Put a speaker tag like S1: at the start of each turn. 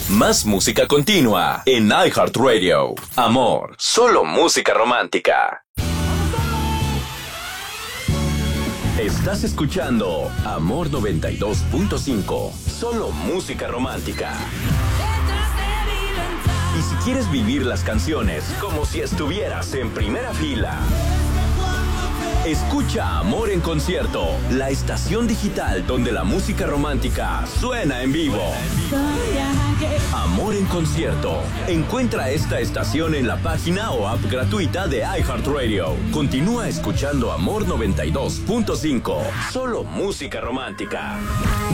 S1: Más música continua en iHeartRadio. Amor, solo música romántica. Estás escuchando Amor 92.5. Solo música romántica. Y si quieres vivir las canciones como si estuvieras en primera fila, escucha Amor en Concierto, la estación digital donde la música romántica suena en vivo. Amor en Concierto. Encuentra esta estación en la página o app gratuita de iHeartRadio. Continúa escuchando Amor 92.5. Solo música romántica.